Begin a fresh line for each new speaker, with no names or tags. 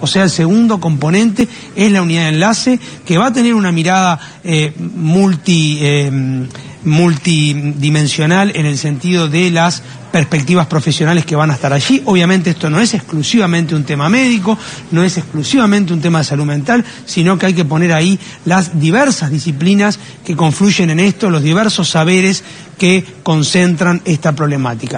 O sea, el segundo componente es la unidad de enlace, que va a tener una mirada multidimensional en el sentido de las perspectivas profesionales que van a estar allí. Obviamente esto no es exclusivamente un tema médico, no es exclusivamente un tema de salud mental, sino que hay que poner ahí las diversas disciplinas que confluyen en esto, los diversos saberes que concentran esta problemática.